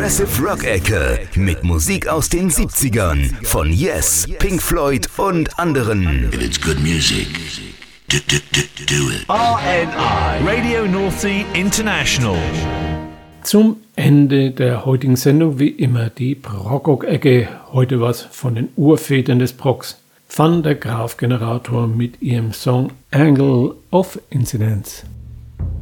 Progressive Rock Ecke mit Musik aus den 70ern von Yes, Pink Floyd und anderen. If it's good music, do it. RNI Radio North Sea International. Zum Ende der heutigen Sendung wie immer die Prog-Ecke. Heute was von den Urvätern des Progs. Van der Graaf Generator mit ihrem Song Angle of Incidence.